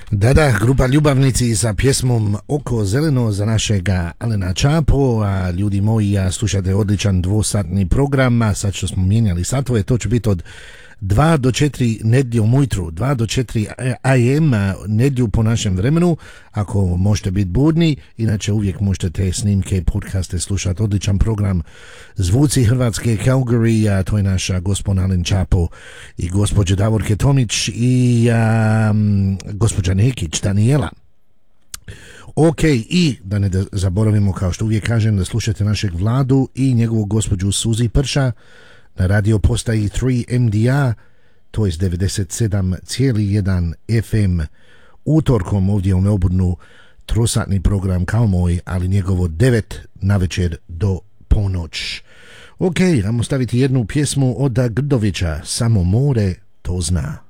Da, grupa Ljubavnici sa pjesmom Oko zeleno za našega Alena Čapo, a ljudi moji, slušate odličan dvosatni program, a sad što smo mijenjali satove, to će biti od 2 do 4 nedjeljom ujutru, 2 do 4 AM nedjelju po našem vremenu, ako možete biti budni, inače uvijek možete te snimke i podcaste slušati. Odličan program Zvuci Hrvatske Calgary, to je naša gospodin Alen Čapo i gospođa Davorke Tomić i gospođa Nekić, Danijela. Ok, i da ne zaboravimo, kao što uvijek kažem, da slušate našeg Vladu i njegovu gospođu Suzi Prša na radio postaji 3 MDA, to je 97,1 FM, utorkom ovdje u Melbourneu, trosatni program kao moj, ali njegovo 9 na večer do ponoć. Ok, idemo staviti jednu pjesmu od Grdovića, Samo more to zna.